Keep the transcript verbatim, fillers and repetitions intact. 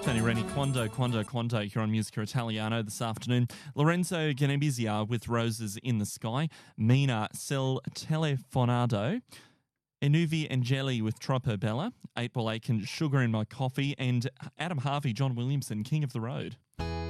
Tony Rennie, Quando, Quando, Quando here on Musica Italiano this afternoon. Lorenzo Ganebizia with Roses in the Sky. Mina Cel Telefonado. Enuvi Angeli with Troppo Bella. Eight Ball Aiken, Sugar in My Coffee. And Adam Harvey, John Williamson, King of the Road.